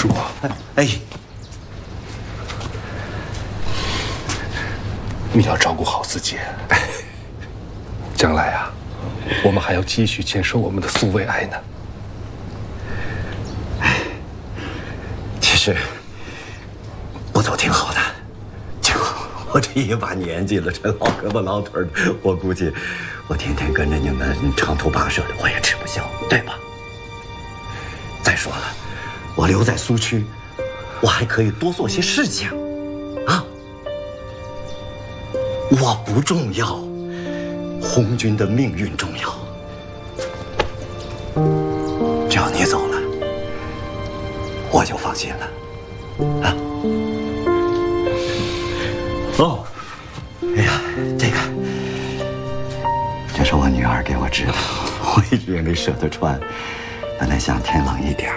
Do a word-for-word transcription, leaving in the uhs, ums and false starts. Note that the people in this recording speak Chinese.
叔， 哎， 你要照顾好自己。将来啊，我们还要继续坚守我们的苏维埃呢。 其实不走挺好的，结果我这一把年纪了，这老胳膊老腿的，我估计我天天跟着你们长途跋涉的，我也吃不消，对吧？再说了，我留在苏区，我还可以多做些事情，啊！我不重要，红军的命运重要。只要你走了，我就放心了，啊！哦，哎呀，这个，这是我女儿给我织的，我一直也没舍得穿。本来想天冷一点，